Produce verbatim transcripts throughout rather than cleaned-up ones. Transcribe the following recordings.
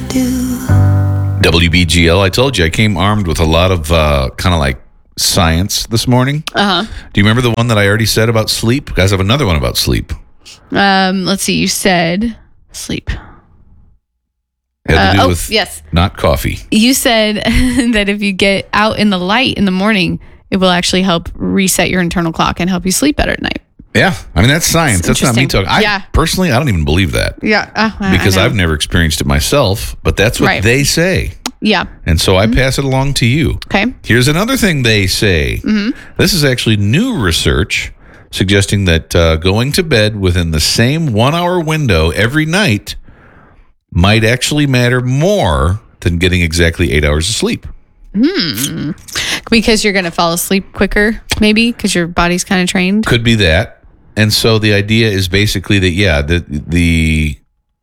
do. W B G L, I told you, I came armed with a lot of uh, kind of like science this morning. Uh-huh. Do you remember the one that I already said about sleep? Guys, I have another one about sleep. Um, let's see. You said sleep. It had to Uh, do oh, with yes. not coffee. You said that if you get out in the light in the morning, it will actually help reset your internal clock and help you sleep better at night. Yeah. I mean, that's science. That's That's not me interesting. talking. I Yeah. personally, I don't even believe that Yeah. Uh, I- because I know. I've never experienced it myself, but that's what Right. they say. Yeah. And so I pass it along to you. Okay. Here's another thing they say. Mm-hmm. This is actually new research suggesting that uh, going to bed within the same one hour window every night might actually matter more than getting exactly eight hours of sleep. Hmm. Because you're going to fall asleep quicker, maybe, because your body's kind of trained. Could be that. And so the idea is basically that, yeah, the, the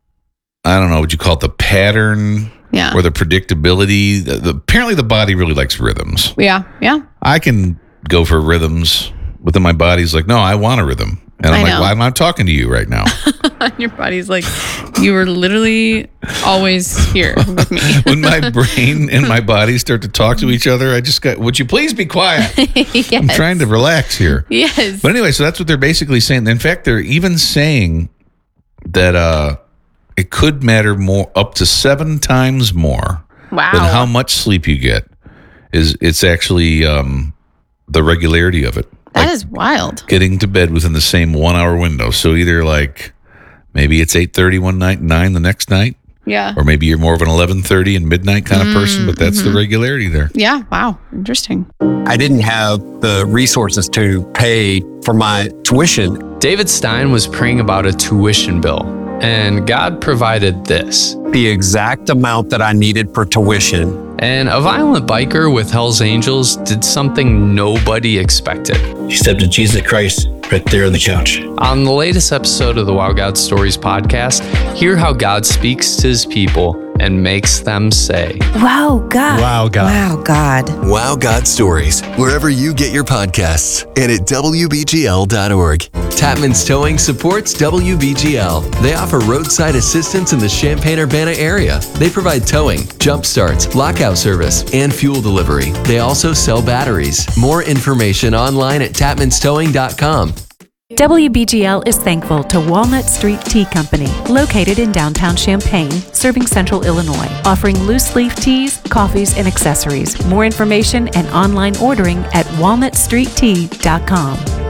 I don't know, what you call it, the pattern Yeah. or the predictability. The, the, apparently the body really likes rhythms. Yeah. Yeah. I can go for rhythms, but then my body's like, no, I want a rhythm. And I'm I like, know. well, I'm not talking to you right now. Your body's like, you were literally always here with me. When my brain and my body start to talk to each other, I just got, would you please be quiet? Yes. I'm trying to relax here. Yes. But anyway, so that's what they're basically saying. In fact, they're even saying that uh, it could matter more, up to seven times more Wow. than how much sleep you get. Is it's actually um, the regularity of it. That Like is wild. getting to bed within the same one hour window. So either like maybe it's eight thirty one night, nine the next night, Yeah. or maybe you're more of an eleven thirty and midnight kind of person, but that's the regularity there. Yeah. Wow. Interesting. I didn't have the resources to pay for my tuition. David Stein was praying about a tuition bill, and God provided this. The exact amount that I needed for tuition. And a violent biker with Hell's Angels did something nobody expected. She accepted Jesus Christ right there on the couch. On the latest episode of the Wow God Stories podcast, hear how God speaks to his people and makes them say, Wow, God. Wow, God. Wow, God. Wow God Stories, wherever you get your podcasts, and at W B G L dot org. Tapman's Towing supports W B G L. They offer roadside assistance in the Champaign-Urbana area. They provide towing, jump starts, lockout service, and fuel delivery. They also sell batteries. More information online at tapmans towing dot com. W B G L is thankful to Walnut Street Tea Company, located in downtown Champaign, serving central Illinois, offering loose leaf teas, coffees, and accessories. More information and online ordering at walnut street tea dot com.